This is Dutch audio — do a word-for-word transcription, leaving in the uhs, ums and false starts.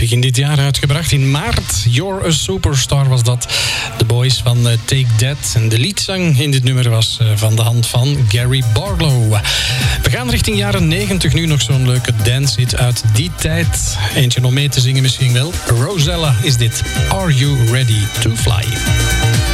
begin dit jaar uitgebracht. In maart, You're a Superstar was dat. De Boys van uh, Take That. En de liedzang in dit nummer was uh, van de hand van Gary Barlow. We gaan richting jaren negentig nu, nog zo'n leuke dancehit uit die tijd. Eentje om mee te zingen misschien wel. Rosella is dit. Are You Ready to Fly?